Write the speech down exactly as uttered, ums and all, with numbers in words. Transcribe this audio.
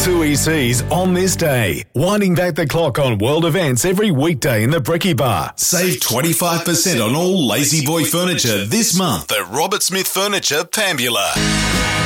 Two E Cs on this day. Winding back the clock on world events every weekday in the Brekkie Bar. Save twenty-five percent on all Lazy Boy furniture this month at Robert Smith Furniture, Pambula.